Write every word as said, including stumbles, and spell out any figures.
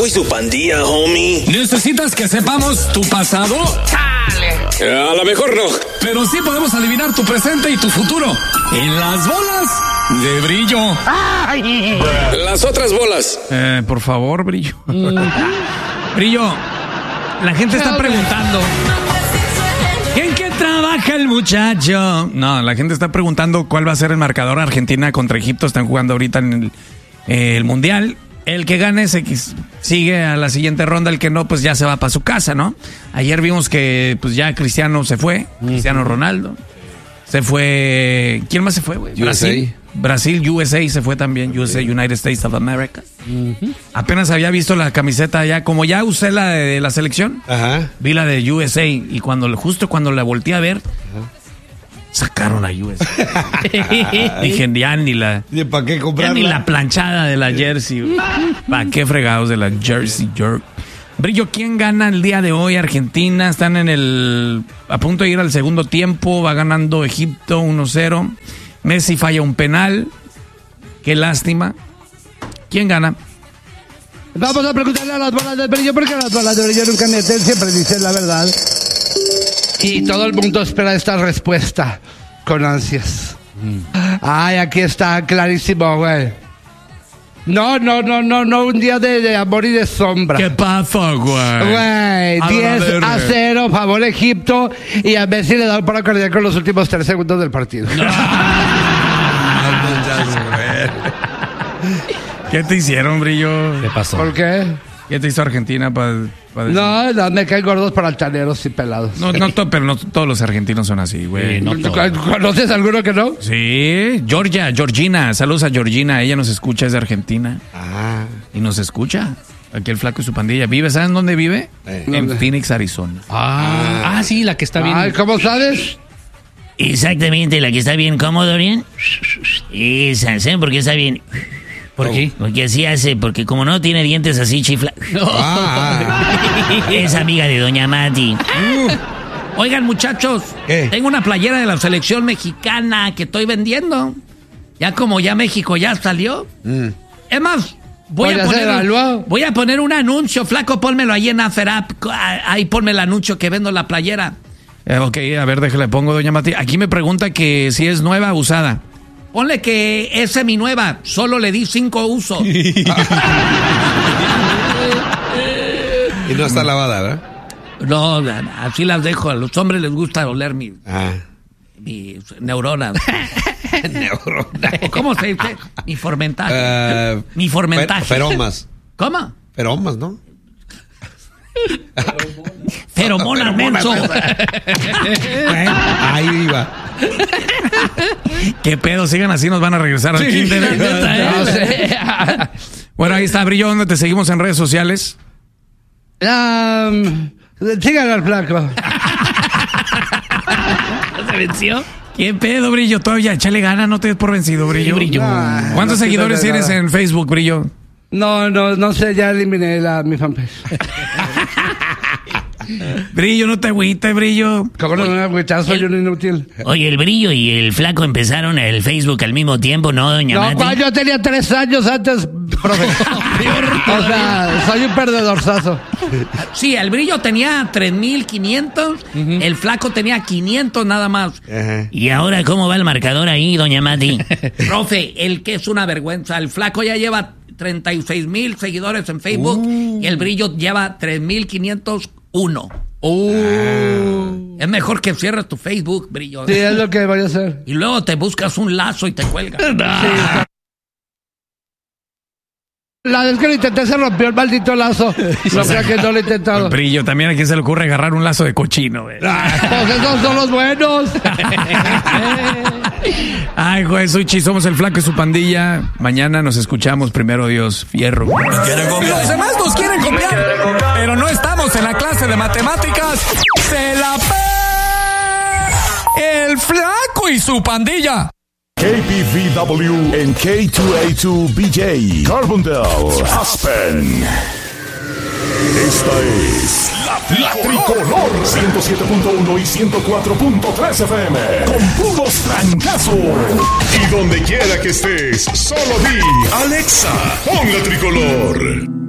Flaco y su pandilla, homie. ¿Necesitas que sepamos tu pasado? ¡Chale! A lo mejor no. Pero sí podemos adivinar tu presente y tu futuro. En las bolas de Brillo. ¡Ay! Las otras bolas. Eh, por favor, Brillo. Brillo, la gente está preguntando. ¿En qué trabaja el muchacho? No, la gente está preguntando cuál va a ser el marcador. Argentina contra Egipto están jugando ahorita en el, eh, el Mundial. El que gane se sigue a la siguiente ronda, el que no, pues ya se va para su casa, ¿no? Ayer vimos que pues ya Cristiano se fue, Cristiano Ronaldo. Se fue... ¿Quién más se fue, güey? Brasil. Brasil, U S A se fue también, U S A, United States of America. Uh-huh. Apenas había visto la camiseta ya, como ya usé la de la selección, ajá, vi la de U S A y cuando justo cuando la volteé a ver, ajá, sacaron a U S A. Dije, ya ni la... ¿Para qué comprarla? Ya ni la planchada de la jersey. ¿Para qué fregados de la jersey, jerk? Brillo, ¿quién gana el día de hoy? Argentina, están en el... a punto de ir al segundo tiempo, va ganando Egipto uno cero. Messi falla un penal. Qué lástima. ¿Quién gana? Vamos a preguntarle a las bolas del Brillo, porque las bolas del Brillo nunca mienten, siempre dicen la verdad. Y todo el mundo espera esta respuesta con ansias. Mm. Ay, aquí está, clarísimo, güey. No, no, no, no, no, un día de, de amor y de sombra. ¿Qué pasa, güey? Güey, diez a cero, favor Egipto, y a Messi le da un paro cardíaco en los últimos tres segundos del partido. ¿Qué te hicieron, Brillo? ¿Qué pasó? ¿Por qué? ¿Qué te hizo Argentina para pa No, no, me caen gordos para altaneros y pelados. No, no, to, pero no todos los argentinos son así, güey. Sí, no ¿Conoces alguno que no? Sí, Georgia, Georgina. Saludos a Georgina. Ella nos escucha, es de Argentina. Ah. Y nos escucha. Aquí el Flaco y su pandilla. ¿Vive? ¿Saben dónde vive? Eh. En Phoenix, Arizona. Ah, ah, sí, la que está bien. Ay, ¿cómo sabes? Exactamente, la que está bien cómodo, ¿bien? Esa, ¿saben por qué está bien? ¿Por oh. qué? Porque así hace, porque como no tiene dientes así chifla. Ah. Es amiga de Doña Mati. Uh. Oigan, muchachos, ¿qué? Tengo una playera de la selección mexicana que estoy vendiendo. Ya como ya México ya salió. Mm. Es más, voy a, poner, voy a poner un anuncio. Flaco, pónmelo ahí en Aferap. Ahí ponme el anuncio que vendo la playera. Eh, ok, a ver, déjale, pongo, Doña Mati. Aquí me pregunta que si es nueva o usada. Ponle que es seminueva, solo le di cinco usos. Y no está lavada, ¿verdad? No, así las dejo. A los hombres les gusta oler mi, ah. mi neurona. Neurona. ¿Cómo se dice? Mi formentaje. Uh, mi formentaje. Feromas. ¿Cómo? Feromas, ¿no? Feromonas, menso. Ahí iba. ¿Qué pedo? Sigan así, nos van a regresar al sí, kinder. No sé. Bueno, ahí está, Brillo. ¿Dónde te seguimos en redes sociales? Um, síganlo al Flaco. ¿Se venció? ¿Qué pedo, Brillo? Todavía, échale gana, no te des por vencido, Brillo. Brillo. No, ¿Cuántos no seguidores no tienes en Facebook, Brillo? No, no, no sé, ya eliminé la, mi fanpage. Brillo, no te agüites, Brillo. ¿Cómo no me agüitas? Soy un inútil. Oye, el Brillo y el Flaco empezaron el Facebook al mismo tiempo, ¿no, Doña No, Mati? cual, yo tenía tres años antes, profe. O sea, soy un perdedorzazo. Sí, el Brillo tenía tres mil quinientos, uh-huh. El Flaco tenía quinientos nada más. Uh-huh. ¿Y ahora cómo va el marcador ahí, Doña Mati? Profe, el que es una vergüenza. El Flaco ya lleva treinta y seis mil seguidores en Facebook uh. y el Brillo lleva tres mil quinientos uno. Uh. Es mejor que cierres tu Facebook, Brillo. Sí, es lo que voy a hacer. Y luego te buscas un lazo y te cuelgas. Sí. La vez que lo intenté se rompió el maldito lazo. No creo que no lo he intentado. Brillo, también a quién se le ocurre agarrar un lazo de cochino, güey. Pues esos son los buenos. Ay, güey, Suchi, somos el Flaco y su pandilla. Mañana nos escuchamos, primero Dios, fierro. Los demás nos quieren copiar, pero no estamos en la clase de matemáticas. ¡Se la pe... el Flaco y su pandilla! K P V W en K dos A dos B J, Carbondale, Aspen. Esta es La, la Tricolor ciento siete punto uno y ciento cuatro punto tres F M. Con puros trancazos. Y donde quiera que estés, solo di Alexa, pon La Tricolor.